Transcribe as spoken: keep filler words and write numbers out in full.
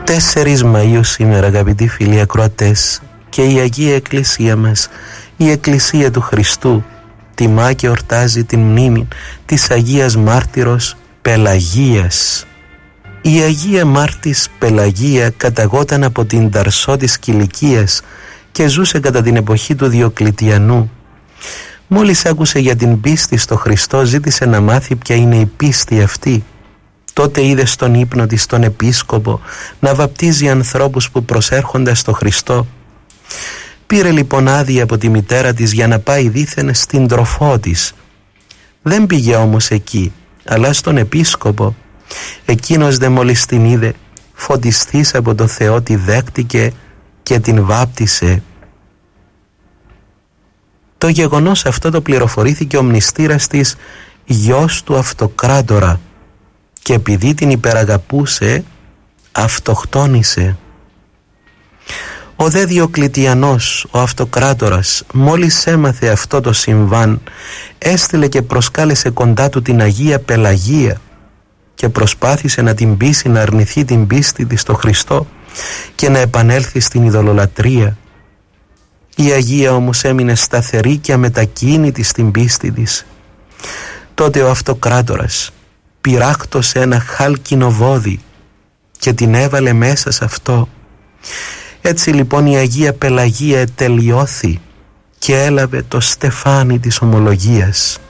τέσσερις Μαΐου σήμερα, αγαπητοί φίλοι ακροατές, και η Αγία Εκκλησία μας, η Εκκλησία του Χριστού, τιμά και ορτάζει την μνήμη της Αγίας Μάρτυρος Πελαγίας. Η Αγία Μάρτης Πελαγία καταγόταν από την Ταρσό της Κιλικίας και ζούσε κατά την εποχή του Διοκλητιανού. Μόλις άκουσε για την πίστη στο Χριστό, ζήτησε να μάθει ποια είναι η πίστη αυτή. Τότε είδε στον ύπνο της τον επίσκοπο να βαπτίζει ανθρώπους που προσέρχονται στο Χριστό. Πήρε λοιπόν άδεια από τη μητέρα της για να πάει δήθεν στην τροφό της. Δεν πήγε όμως εκεί, αλλά στον επίσκοπο. Εκείνος δε μόλις την είδε, φωτιστής από το Θεό, τη δέχτηκε και την βάπτισε. Το γεγονός αυτό το πληροφορήθηκε ο μνηστήρας της, γιος του Αυτοκράτορα, και επειδή την υπεραγαπούσε, αυτοκτόνησε. Ο δε Διοκλητιανός, ο Αυτοκράτορας, μόλις έμαθε αυτό το συμβάν, έστειλε και προσκάλεσε κοντά του την Αγία Πελαγία και προσπάθησε να την πείσει να αρνηθεί την πίστη της στο Χριστό και να επανέλθει στην ειδωλολατρία. Η Αγία όμως έμεινε σταθερή και αμετακίνητη στην πίστη της. Τότε ο Αυτοκράτορας πυράκτωσε ένα χάλκινο βόδι και την έβαλε μέσα σε αυτό. Έτσι λοιπόν η Αγία Πελαγία ετελειώθη και έλαβε το στεφάνι της ομολογίας.